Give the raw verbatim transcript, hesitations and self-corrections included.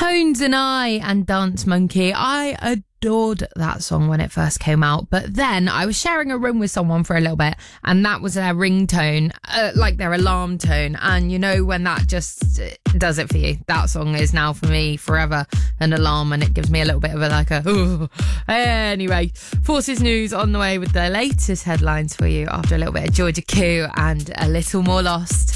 Tones and I and Dance Monkey. I adored that song when it first came out, but then I was sharing a room with someone for a little bit and that was their ringtone, uh, like their alarm tone, and you know when that just does it for you. That song is now for me forever an alarm, and it gives me a little bit of a like a ooh. Anyway, Forces News on the way with the latest headlines for you after a little bit of Georgia Koo and A Little More Lost.